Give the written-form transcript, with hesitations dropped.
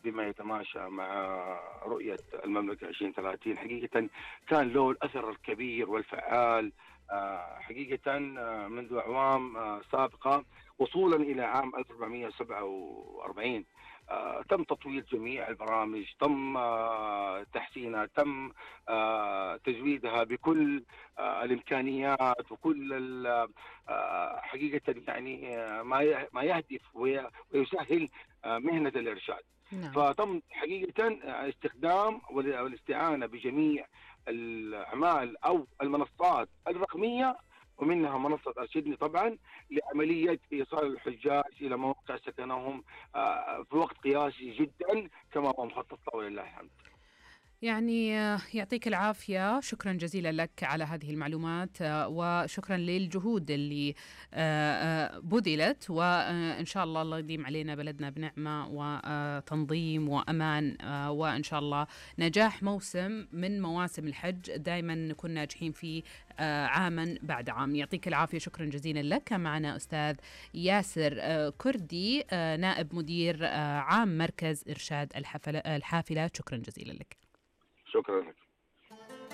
بما يتماشى مع رؤية المملكة 2030. حقيقة كان له الأثر الكبير والفعال حقيقة منذ أعوام سابقة وصولا إلى عام 1447. تم تطوير جميع البرامج، تم تحسينها، تم تجويدها بكل الإمكانيات وكل حقيقة يعني ما يهدف ويسهل مهنة الإرشاد. نعم. فتم حقيقة استخدام والاستعانة بجميع الأعمال أو المنصات الرقمية، ومنها منصة أرشدني طبعا، لعملية إيصال الحجاج إلى مواقع سكنهم في وقت قياسي جدا كما هو مخطط له، ولله الحمد. يعني يعطيك العافية، شكرا جزيلا لك على هذه المعلومات، وشكرا للجهود اللي بذلت، وإن شاء الله يديم علينا بلدنا بنعمة وتنظيم وأمان، وإن شاء الله نجاح موسم من مواسم الحج دائما نكون ناجحين فيه عاما بعد عام. يعطيك العافية، شكرا جزيلا لك. معنا أستاذ ياسر كردي، نائب مدير عام مركز إرشاد الحافلات، شكرا جزيلا لك. شكرا لك.